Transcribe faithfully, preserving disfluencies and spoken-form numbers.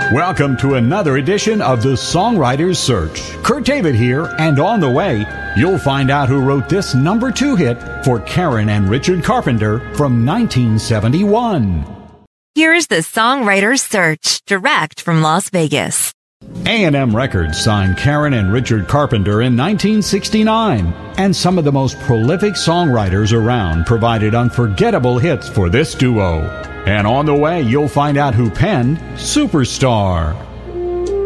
Welcome to another edition of the Songwriter's Search. Kurt David here, and on the way, you'll find out who wrote this number two hit for Karen and Richard Carpenter from nineteen seventy-one. Here's the Songwriter's Search, direct from Las Vegas. A and M Records signed Karen and Richard Carpenter in nineteen sixty-nine, and some of the most prolific songwriters around provided unforgettable hits for this duo. And on the way, you'll find out who penned Superstar.